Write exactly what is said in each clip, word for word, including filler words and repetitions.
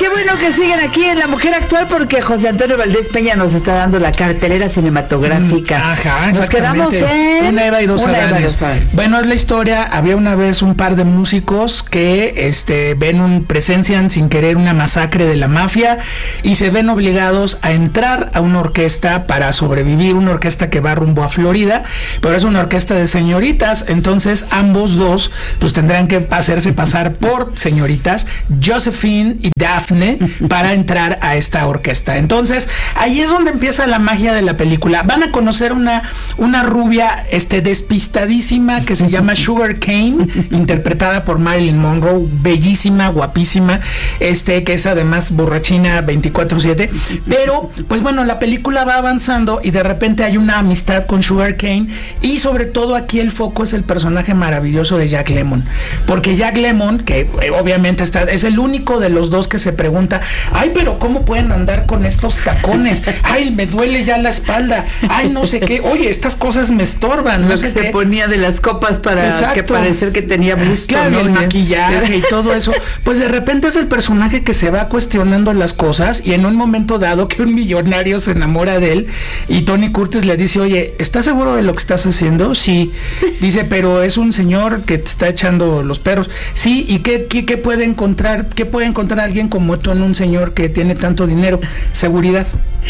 Qué bueno que siguen aquí en La Mujer Actual, porque José Antonio Valdés Peña nos está dando la cartelera cinematográfica. Mm, ajá, nos quedamos en Una Eva y dos Una Eva y Adanes. dos Adanes. Bueno, es la historia. Había una vez un par de músicos que este, ven un, presencian sin querer una masacre de la mafia y se ven obligados a entrar a una orquesta para sobrevivir, una orquesta que va rumbo a Florida, pero es una orquesta de señoritas. Entonces ambos dos pues tendrán que hacerse pasar por señoritas, Josephine y Daphne, para entrar a esta orquesta. Entonces ahí es donde empieza la magia de la película. Van a conocer una, una rubia este, despistadísima que se llama Sugar Cane, interpretada por Marilyn Monroe, bellísima, guapísima, este, que es además borrachina veinticuatro siete. Pero pues bueno, la película va avanzando y de repente hay una amistad con Sugar Cane, y sobre todo aquí el foco es el personaje maravilloso de Jack Lemmon, porque Jack Lemmon, que eh, obviamente está, es el único de los dos que se pregunta, ay, pero ¿cómo pueden andar con estos tacones? Ay, me duele ya la espalda, ay, no sé qué, oye, estas cosas me estorban, no Lo sé que qué. se ponía de las copas para Exacto. que parecer que tenía busto, claro, ¿no? el maquillaje y todo eso, pues de repente es el personaje que se va cuestionando las cosas, y en un momento dado que un millonario se enamora de él y Tony Curtis le dice, oye, ¿estás seguro de lo que estás haciendo? Sí. Dice, pero es un señor que te está echando los perros. Sí, ¿y qué, qué, qué puede encontrar, qué puede encontrar alguien como tú en un señor que tiene tanto dinero? Seguridad.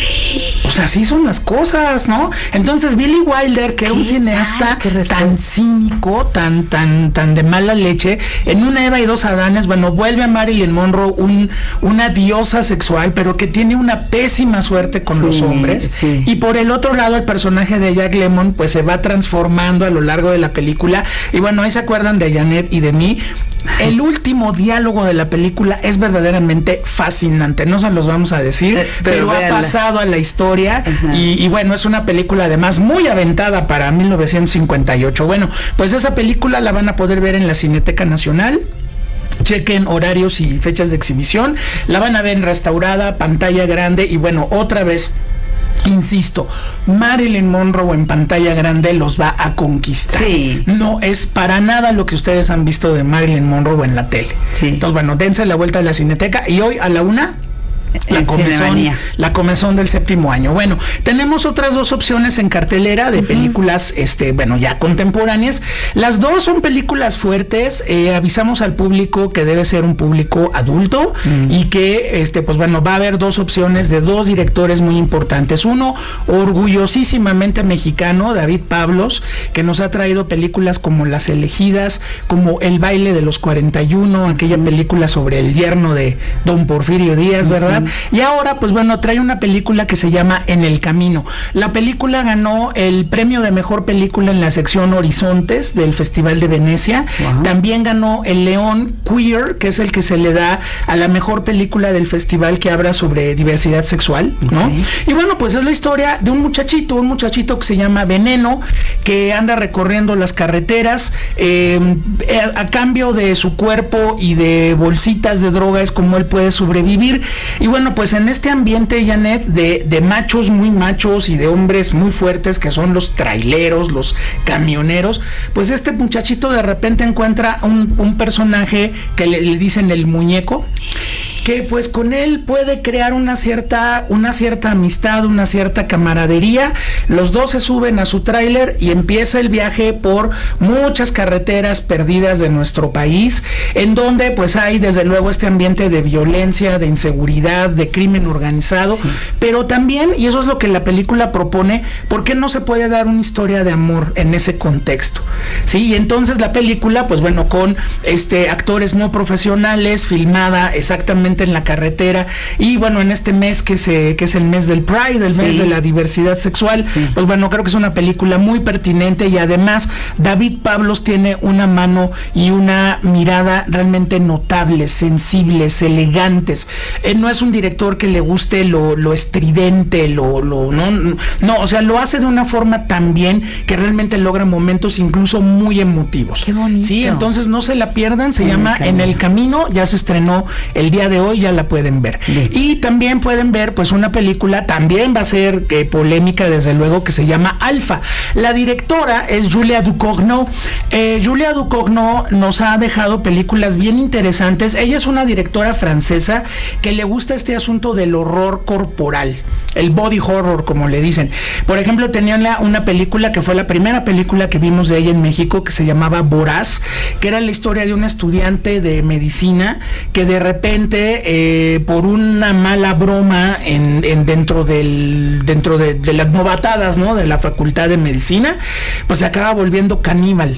Pues así son las cosas, ¿no? Entonces Billy Wilder, que era un cineasta tan cínico, tan, tan, tan de mala leche, en Una Eva y dos Adanes, bueno, vuelve a Marilyn Monroe un, una diosa sexual, pero que tiene una pésima suerte con sí, los hombres. Sí. Y por el otro lado, el personaje de Jack Lemmon, pues se va transformando a lo largo de la película. Y bueno, ahí se acuerdan de Janet y de mí. El último diálogo de la película es verdaderamente fascinante, no se los vamos a decir, eh, pero, pero ha pasado a la historia. y, y bueno, es una película además muy aventada para mil novecientos cincuenta y ocho. Bueno, pues esa película la van a poder ver en la Cineteca Nacional. Chequen horarios y fechas de exhibición, la van a ver restaurada, pantalla grande, y bueno, otra vez insisto, Marilyn Monroe en pantalla grande los va a conquistar. Sí. No es para nada lo que ustedes han visto de Marilyn Monroe en la tele. Sí. Entonces, bueno, dense la vuelta a la Cineteca, y hoy a la una La comezón, la comezón del séptimo año. Bueno, tenemos otras dos opciones en cartelera de uh-huh. películas, este, bueno, ya contemporáneas. Las dos son películas fuertes. Eh, avisamos al público que debe ser un público adulto uh-huh. y que, este, pues bueno, va a haber dos opciones de dos directores muy importantes. Uno, orgullosísimamente mexicano, David Pablos, que nos ha traído películas como Las Elegidas, como El baile de los cuarenta y uno, aquella uh-huh. película sobre el yerno de don Porfirio Díaz, ¿verdad? Uh-huh. Y ahora, pues bueno, trae una película que se llama En el Camino. La película ganó el premio de mejor película en la sección Horizontes del Festival de Venecia. Uh-huh. También ganó el León Queer, que es el que se le da a la mejor película del festival, que habla sobre diversidad sexual, ¿no? Okay. Y bueno, pues es la historia de un muchachito, un muchachito que se llama Veneno, que anda recorriendo las carreteras, eh, a, a cambio de su cuerpo y de bolsitas de droga es como él puede sobrevivir. Y bueno, pues en este ambiente, Janet, de, de machos muy machos y de hombres muy fuertes, que son los traileros, los camioneros, pues este muchachito de repente encuentra un, un personaje que le, le dicen el muñeco, que pues con él puede crear una cierta, una cierta amistad, una cierta camaradería. Los dos se suben a su tráiler y empieza el viaje por muchas carreteras perdidas de nuestro país, en donde pues hay desde luego este ambiente de violencia, de inseguridad, de crimen organizado, sí. pero también, y eso es lo que la película propone, ¿por qué no se puede dar una historia de amor en ese contexto? Sí, y entonces la película, pues bueno, con este actores no profesionales, filmada exactamente en la carretera, y bueno, en este mes que se que es el mes del Pride, el sí. mes de la diversidad sexual, sí. pues bueno, creo que es una película muy pertinente, y además David Pablos tiene una mano y una mirada realmente notables, sensibles, elegantes. Él no es un director que le guste lo, lo estridente, lo, lo no, no, o sea, lo hace de una forma tan bien que realmente logra momentos incluso muy emotivos. Qué bonito. Sí, entonces no se la pierdan, se en llama En el Camino, ya se estrenó el día de de hoy ya la pueden ver. Bien. Y también pueden ver pues una película, también va a ser eh, polémica desde luego, que se llama Alfa. La directora es Julia Ducournau. Eh, Julia Ducournau nos ha dejado películas bien interesantes. Ella es una directora francesa que le gusta este asunto del horror corporal, el body horror como le dicen. Por ejemplo, tenía una, una película que fue la primera película que vimos de ella en México, que se llamaba Voraz, que era la historia de un estudiante de medicina que de repente eh, por una mala broma en, en dentro del dentro de, de las novatadas, ¿no?, de la facultad de medicina, pues se acaba volviendo caníbal.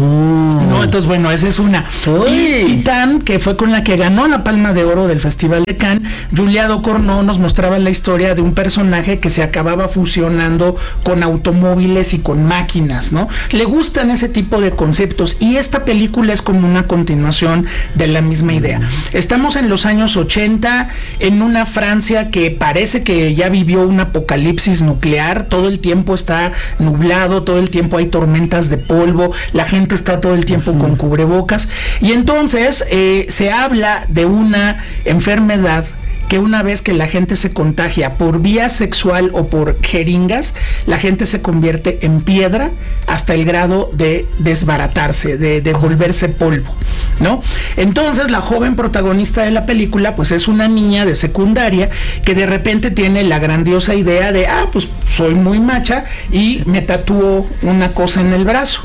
Uh. ¿No? Entonces, bueno, esa es una. Uy. Y Titán, que fue con la que ganó la Palma de Oro del Festival de Cannes, Julia Ducournau nos mostraba la historia de un personaje que se acababa fusionando con automóviles y con máquinas, ¿no? Le gustan ese tipo de conceptos, y esta película es como una continuación de la misma idea. Estamos en los años ochenta, en una Francia que parece que ya vivió un apocalipsis nuclear. Todo el tiempo está nublado, todo el tiempo hay tormentas de polvo, la gente está todo el tiempo uh-huh. con cubrebocas, y entonces eh, se habla de una enfermedad que una vez que la gente se contagia por vía sexual o por jeringas, la gente se convierte en piedra hasta el grado de desbaratarse, de, de volverse polvo, ¿no? Entonces la joven protagonista de la película pues es una niña de secundaria que de repente tiene la grandiosa idea de, ah, pues soy muy macha y me tatúo una cosa en el brazo,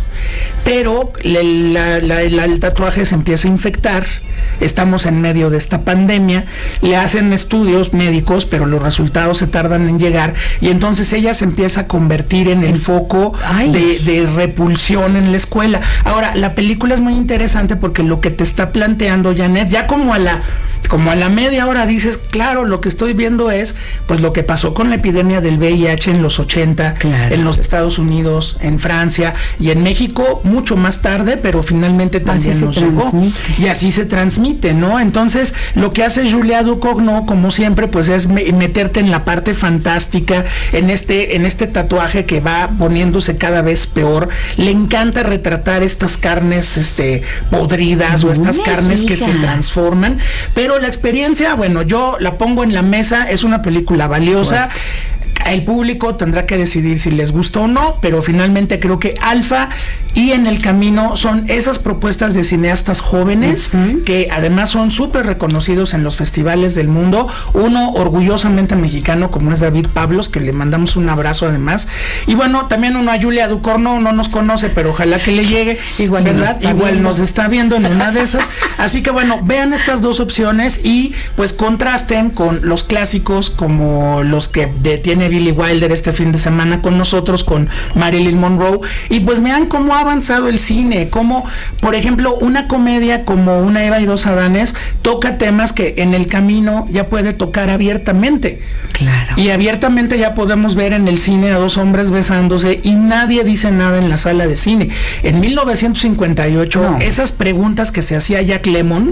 pero le, la, la, la, el tatuaje se empieza a infectar. Estamos en medio de esta pandemia, le hacen estudios médicos, pero los resultados se tardan en llegar, y entonces ella se empieza a convertir en el foco de, de repulsión en la escuela. Ahora, la película es muy interesante porque lo que te está planteando Janet, ya como a la como a la media hora dices, claro, lo que estoy viendo es pues lo que pasó con la epidemia del V I H en los ochenta, claro, en los Estados Unidos, en Francia y en México mucho más tarde, pero finalmente también así nos llegó y así se transmite, ¿no? Entonces, lo que hace Julia Ducournau, como siempre, pues es me meterte en la parte fantástica, en este en este tatuaje que va poniéndose cada vez peor. Le encanta retratar estas carnes este podridas no o estas carnes digas. que se transforman, pero la experiencia, bueno, yo la pongo en la mesa, es una película valiosa. Bueno. El público tendrá que decidir si les gusta o no, pero finalmente creo que Alfa y En el Camino son esas propuestas de cineastas jóvenes uh-huh. que además son súper reconocidos en los festivales del mundo. Uno orgullosamente mexicano como es David Pablos, que le mandamos un abrazo además. Y bueno, también uno a Julia Ducournau, no nos conoce, pero ojalá que le llegue. Igual, ¿verdad? Nos Igual viendo. nos está viendo en una de esas. Así que bueno, vean estas dos opciones y pues contrasten con los clásicos como los que de, tiene Billy Wilder este fin de semana con nosotros, con Marilyn Monroe, y pues vean cómo ha avanzado el cine, como por ejemplo una comedia como Una Eva y dos Adanes toca temas que En el Camino ya puede tocar abiertamente. Claro. Y abiertamente ya podemos ver en el cine a dos hombres besándose y nadie dice nada en la sala de cine. En mil novecientos cincuenta y ocho no. esas preguntas que se hacía Jack Lemmon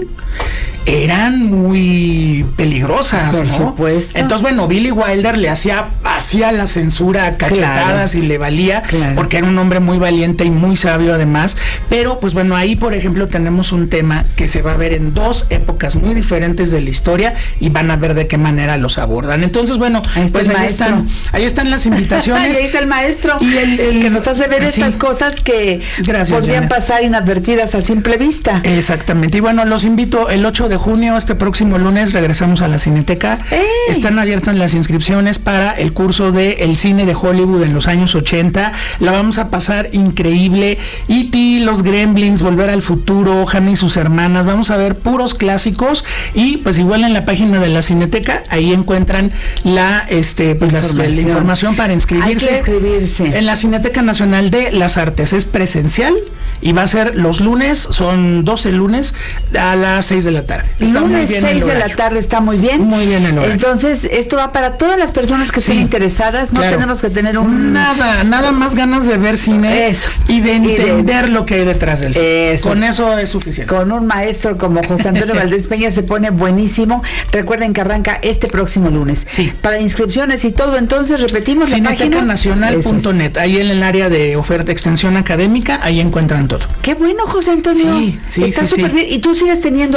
eran muy peligrosas, por ¿no? supuesto. Entonces, bueno, Billy Wilder le hacía hacía la censura a cachetadas claro. y le valía, claro. porque era un hombre muy valiente y muy sabio además, pero pues bueno, ahí por ejemplo tenemos un tema que se va a ver en dos épocas muy diferentes de la historia y van a ver de qué manera los abordan. Entonces, bueno, ahí pues ahí están, ahí están las invitaciones. Ahí está el maestro y el, el que nos hace ver sí. estas cosas que Gracias, podrían Janet. pasar inadvertidas a simple vista. Exactamente. Y bueno, los invito el ocho de junio, este próximo lunes, regresamos a la Cineteca. ¡Ey! Están abiertas las inscripciones para el curso de El cine de Hollywood en los años ochenta. La vamos a pasar increíble. E T, Los Gremlins, Volver al Futuro, Hannah y sus hermanas. Vamos a ver puros clásicos y pues igual en la página de la Cineteca ahí encuentran la este pues información. Las, la información para inscribirse. Hay que inscribirse. En la Cineteca Nacional de las Artes. Es presencial y va a ser los lunes, son doce lunes a las seis de la tarde. Está lunes seis de la tarde, está muy bien. Muy bien el horario. Entonces, esto va para todas las personas que sí. estén interesadas, no claro. tenemos que tener un... Nada, nada más ganas de ver cine eso. y de entender y de... lo que hay detrás del cine. Eso. Con eso es suficiente. Con un maestro como José Antonio Valdés Peña se pone buenísimo. Recuerden que arranca este próximo lunes. Sí. Para inscripciones y todo, entonces repetimos la página. cineteca nacional punto net, es. Ahí en el área de oferta extensión académica, ahí encuentran todo. Qué bueno, José Antonio. Sí, sí, Está sí, súper sí. bien. ¿Y tú sigues teniendo algo en línea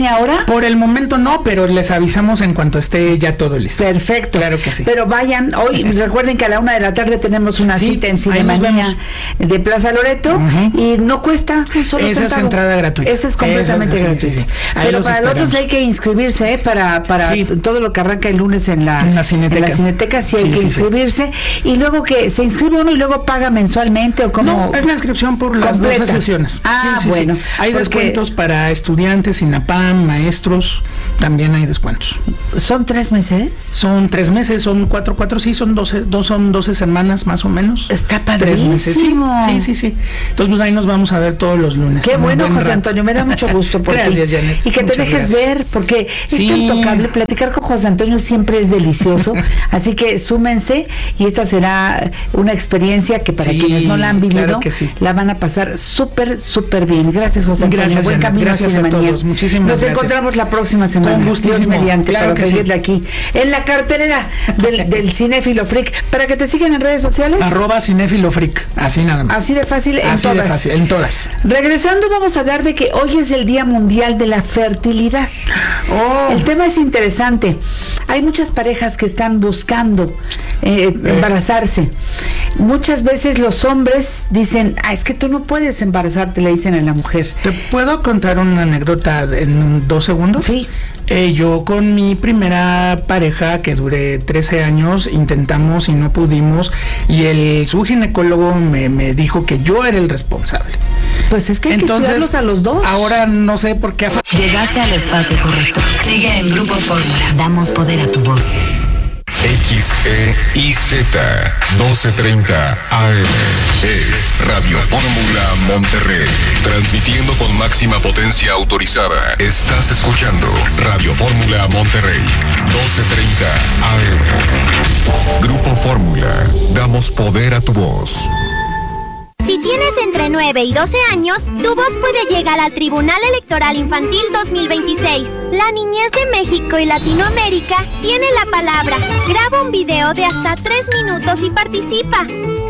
tiene ahora? Por el momento no, pero les avisamos en cuanto esté ya todo listo. Perfecto. Claro que sí. Pero vayan, hoy recuerden que a la una de la tarde tenemos una sí, cita en Cinemanía de Plaza Loreto, uh-huh. y no cuesta un solo Esa centavo. es entrada gratuita. Esa es completamente Esa, gratuita. Sí, sí, sí. Pero para los otros hay que inscribirse, ¿eh? Para, para sí. todo lo que arranca el lunes en la, en la Cineteca. En la Cineteca sí hay sí, que sí, inscribirse. Sí. Y luego que se inscribe uno y luego paga mensualmente o como. No, es la inscripción por las completa. doce sesiones. Ah, sí, sí, bueno. Sí. Hay descuentos para estudiantes, INAPAM, maestros, también hay descuentos. ¿Son tres meses? Son tres meses, son cuatro, cuatro, sí, son doce, dos, son doce semanas más o menos. Está padrísimo. Tres meses, sí, sí, sí, sí. Entonces, pues ahí nos vamos a ver todos los lunes. Qué bueno, José rato. Antonio, me da mucho gusto por gracias, ti. Janet. Y que Muchas te dejes gracias. ver, porque sí. es intocable. Platicar con José Antonio siempre es delicioso. Así que súmense y esta será una experiencia que para sí, quienes no la han vivido, claro que sí. la van a pasar súper, súper bien. Gracias, José Antonio. Gracias, Buen Janet. camino gracias a Cinemanía. Todos. Muchísimas Nos gracias. encontramos la próxima semana. Con gustísimo. Dios mediante, claro para seguirle sí. aquí. En la cartelera del, del Cinéfilo Freak. Para que te sigan en redes sociales. Arroba Cinéfilo Freak. Así nada más. Así de fácil en Así todas. de fácil, en todas. Regresando, vamos a hablar de que hoy es el Día Mundial de la Fertilidad. Oh. El tema es interesante. Hay muchas parejas que están buscando eh, eh. embarazarse. Muchas veces los hombres dicen, ah, es que tú no puedes embarazarte, le dicen a la mujer. ¿Te puedo contar una anécdota en dos segundos? Sí. Eh, yo con mi primera pareja, que duré trece años, intentamos y no pudimos, y el su ginecólogo me, me dijo que yo era el responsable. Pues es que hay Entonces, que estudiarlos a los dos. Ahora no sé por qué. Llegaste al espacio correcto. Sigue en Grupo Fórmula. Damos poder a tu voz. X E I Z doce treinta A M es Radio Fórmula Monterrey, transmitiendo con máxima potencia autorizada. Estás escuchando Radio Fórmula Monterrey, doce treinta A M. Grupo Fórmula, damos poder a tu voz. Si tienes entre nueve y doce años, tu voz puede llegar al Tribunal Electoral Infantil dos mil veintiséis. La niñez de México y Latinoamérica tiene la palabra. Graba un video de hasta tres minutos y participa.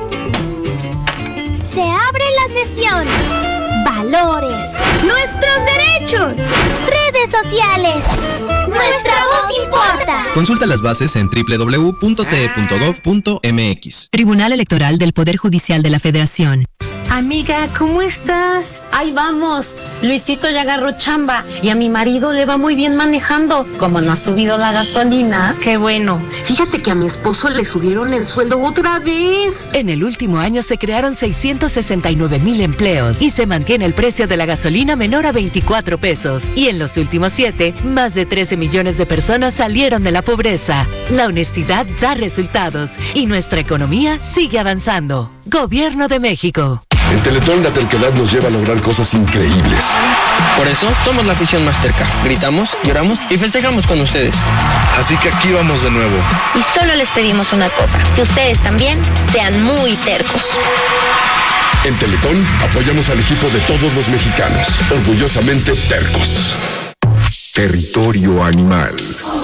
Se abre la sesión. Valores. Nuestros derechos. Redes sociales. Nuestra voz importa. Consulta las bases en doble u doble u doble u punto t e punto gov punto m x. Tribunal Electoral del Poder Judicial de la Federación. Amiga, ¿cómo estás? Ahí vamos. Luisito ya agarró chamba y a mi marido le va muy bien manejando. Como no ha subido la gasolina. Qué bueno. Fíjate que a mi esposo le subieron el sueldo otra vez. En el último año se crearon seiscientos sesenta y nueve mil empleos y se mantiene el precio de la gasolina menor a veinticuatro pesos. Y en los últimos siete, más de trece millones de personas salieron de la pobreza. La honestidad da resultados y nuestra economía sigue avanzando. Gobierno de México. En Teletón la terquedad nos lleva a lograr cosas increíbles. Por eso somos la afición más terca. Gritamos, lloramos y festejamos con ustedes. Así que aquí vamos de nuevo. Y solo les pedimos una cosa, que ustedes también sean muy tercos. En Teletón apoyamos al equipo de todos los mexicanos, orgullosamente tercos. Territorio animal.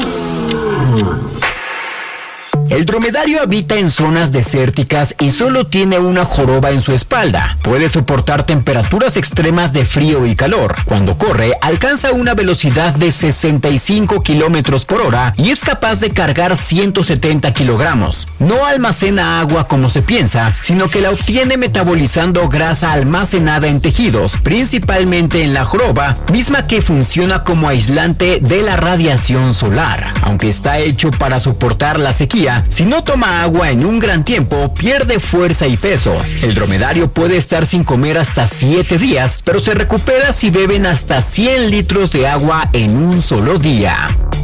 El dromedario habita en zonas desérticas y solo tiene una joroba en su espalda. Puede soportar temperaturas extremas de frío y calor. Cuando corre, alcanza una velocidad de sesenta y cinco kilómetros por hora y es capaz de cargar ciento setenta kilogramos. No almacena agua como se piensa, sino que la obtiene metabolizando grasa almacenada en tejidos, principalmente en la joroba, misma que funciona como aislante de la radiación solar. Aunque está hecho para soportar la sequía, si no toma agua en un gran tiempo, pierde fuerza y peso. El dromedario puede estar sin comer hasta siete días, pero se recupera si beben hasta cien litros de agua en un solo día.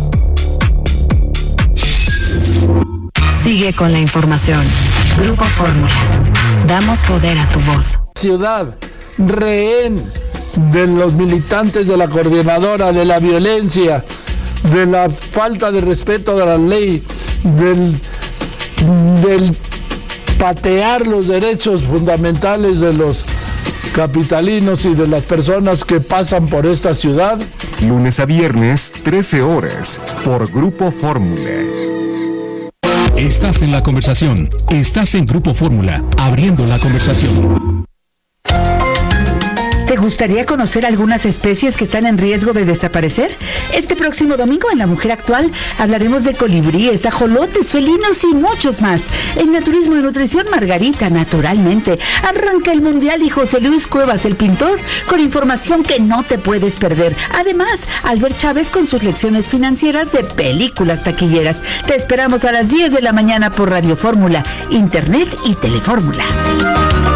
Sigue con la información. Grupo Fórmula. Damos poder a tu voz. Ciudad, rehén de los militantes de la coordinadora, de la violencia, de la falta de respeto de la ley, del, del patear los derechos fundamentales de los capitalinos y de las personas que pasan por esta ciudad. Lunes a viernes, trece horas, por Grupo Fórmula. Estás en la conversación. Estás en Grupo Fórmula, abriendo la conversación. ¿Te gustaría conocer algunas especies que están en riesgo de desaparecer? Este próximo domingo en La Mujer Actual hablaremos de colibríes, ajolotes, felinos y muchos más. En Naturismo y Nutrición, Margarita, naturalmente. Arranca el Mundial y José Luis Cuevas, el pintor, con información que no te puedes perder. Además, Albert Chávez con sus lecciones financieras de películas taquilleras. Te esperamos a las diez de la mañana por Radio Fórmula, Internet y Telefórmula.